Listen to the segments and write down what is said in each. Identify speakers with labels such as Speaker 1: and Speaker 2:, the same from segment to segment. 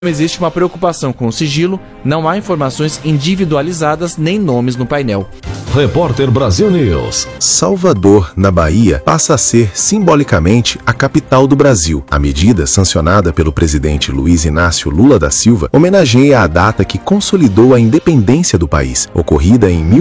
Speaker 1: existe uma preocupação com o sigilo, não há informações individualizadas nem nomes no painel.
Speaker 2: Repórter Brasil News.
Speaker 3: Salvador, na Bahia, passa a ser simbolicamente a capital do Brasil. A medida, sancionada pelo presidente Luiz Inácio Lula da Silva, homenageia a data que consolidou a independência do país, ocorrida em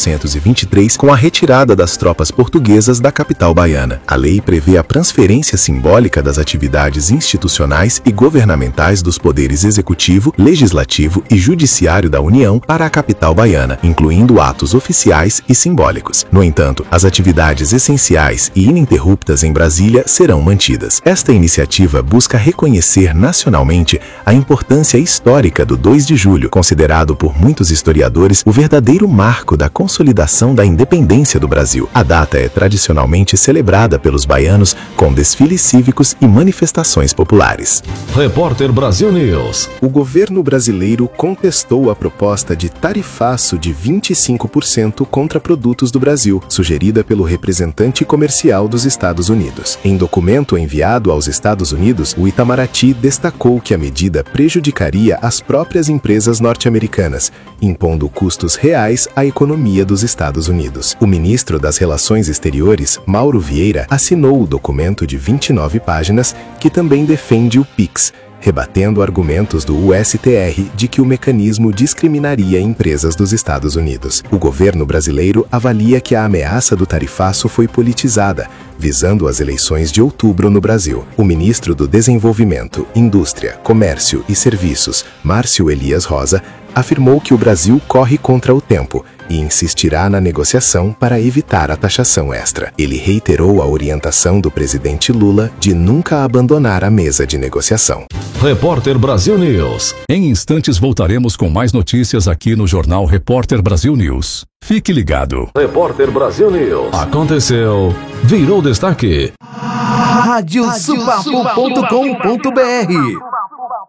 Speaker 3: 1823 com a retirada das tropas portuguesas da capital baiana. A lei prevê a transferência simbólica das atividades institucionais e governamentais dos poderes executivo, legislativo e judiciário da União para a capital baiana, incluindo atos oficiais e simbólicos. No entanto, as atividades essenciais e ininterruptas em Brasília serão mantidas. Esta iniciativa busca reconhecer nacionalmente a importância histórica do 2 de julho, considerado por muitos historiadores o verdadeiro marco da consolidação da independência do Brasil. A data é tradicionalmente celebrada pelos baianos com desfiles cívicos e manifestações populares.
Speaker 2: Repórter Brasil News.
Speaker 3: O governo brasileiro contestou a proposta de tarifaço de 25% contra produtos do Brasil, sugerida pelo representante comercial dos Estados Unidos. Em documento enviado aos Estados Unidos, o Itamaraty destacou que a medida prejudicaria as próprias empresas norte-americanas, impondo custos reais à economia dos Estados Unidos. O ministro das Relações Exteriores, Mauro Vieira, assinou o documento de 29 páginas que também defende o PIX, rebatendo argumentos do USTR de que o mecanismo discriminaria empresas dos Estados Unidos. O governo brasileiro avalia que a ameaça do tarifaço foi politizada, visando as eleições de outubro no Brasil. O ministro do Desenvolvimento, Indústria, Comércio e Serviços, Márcio Elias Rosa, afirmou que o Brasil corre contra o tempo e insistirá na negociação para evitar a taxação extra. Ele reiterou a orientação do presidente Lula de nunca abandonar a mesa de negociação.
Speaker 2: Repórter Brasil News.
Speaker 4: Em instantes voltaremos com mais notícias aqui no Jornal Repórter Brasil News. Fique ligado.
Speaker 2: Repórter Brasil News. Aconteceu, virou destaque.
Speaker 5: Radiosupapo.com.br